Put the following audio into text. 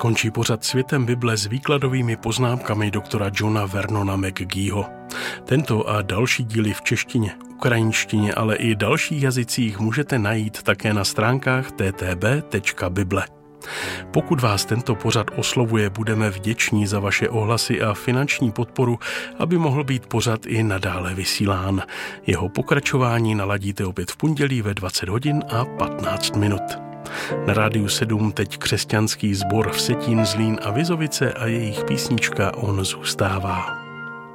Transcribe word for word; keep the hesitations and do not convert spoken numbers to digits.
Končí pořad Světem Bible s výkladovými poznámkami doktora Johna Vernona McGeeho. Tento a další díly v češtině, ukrajinštině, ale i dalších jazycích můžete najít také na stránkách t t b tečka bible. Pokud vás tento pořad oslovuje, budeme vděční za vaše ohlasy a finanční podporu, aby mohl být pořad i nadále vysílán. Jeho pokračování naladíte opět v pondělí ve dvacet hodin a patnáct minut. Na Rádiu sedm teď křesťanský sbor Vsetín, Zlín a Vizovice a jejich písnička On zůstává.